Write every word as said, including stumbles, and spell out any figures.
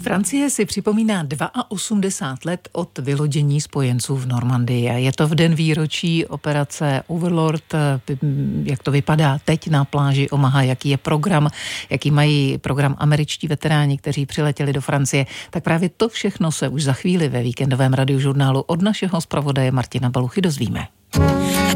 Francie si připomíná osmdesát dva let od vylodění spojenců v Normandii. Je to v den výročí operace Overlord. Jak to vypadá teď na pláži Omaha, jaký je program, jaký mají program američtí veteráni, kteří přiletěli do Francie. Tak právě to všechno se už za chvíli ve víkendovém radiožurnálu od našeho zpravodaje Martina Baluchy dozvíme.